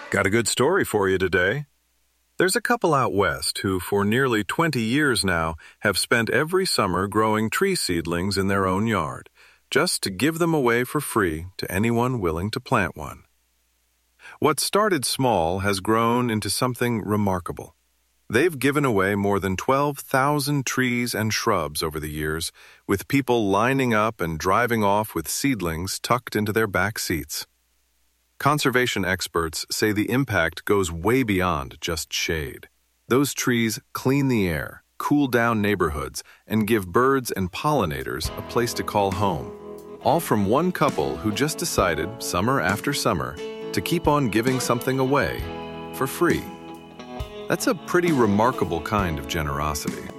Got a good story for you today. There's a couple out west who, for nearly 20 years now, have spent every summer growing tree seedlings in their own yard, just to give them away for free to anyone willing to plant one. What started small has grown into something remarkable. They've given away more than 12,000 trees and shrubs over the years, with people lining up and driving off with seedlings tucked into their back seats. Conservation experts say the impact goes way beyond just shade. Those trees clean the air, cool down neighborhoods, and give birds and pollinators a place to call home. All from one couple who just decided, summer after summer, to keep on giving something away for free. That's a pretty remarkable kind of generosity.